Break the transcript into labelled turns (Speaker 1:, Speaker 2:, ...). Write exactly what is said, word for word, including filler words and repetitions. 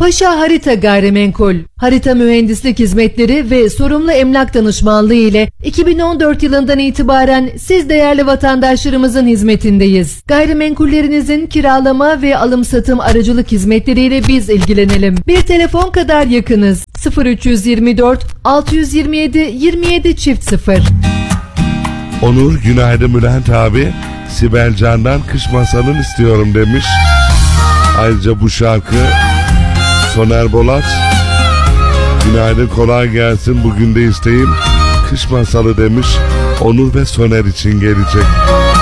Speaker 1: Paşa Harita Gayrimenkul, harita mühendislik hizmetleri ve sorumlu emlak danışmanlığı ile iki bin on dört yılından itibaren siz değerli vatandaşlarımızın hizmetindeyiz. Gayrimenkullerinizin kiralama ve alım-satım aracılık hizmetleriyle biz ilgilenelim. Bir telefon kadar yakınız. sıfır üç yüz yirmi dört altı yüz yirmi yedi yirmi yedi çift sıfır.
Speaker 2: Onur günaydın Bülent abi. Sibel Can'dan Kış Masalın istiyorum demiş. Ayrıca bu şarkı Soner Bolat. Günaydın, kolay gelsin, bugün de isteğim Kış Masalı demiş. Onur ve Soner için gelecek.